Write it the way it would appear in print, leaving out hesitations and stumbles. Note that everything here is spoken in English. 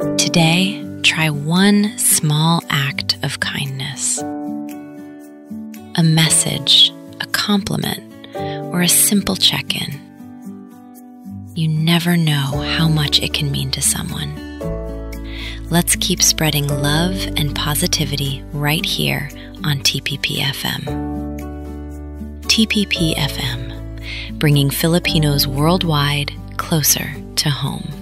Today, try one small act of kindness. A message, a compliment, or a simple check-in. You never know how much it can mean to someone. Let's keep spreading love and positivity right here on TPP FM. TPP FM, bringing Filipinos worldwide closer to home.